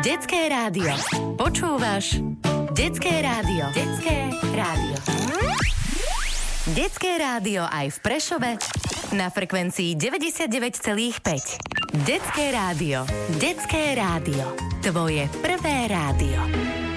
Detské rádio. Počúvaš Detské rádio. Detské rádio. Detské rádio aj v Prešove na frekvencii 99,5. Detské rádio. Detské rádio. Tvoje prvé rádio.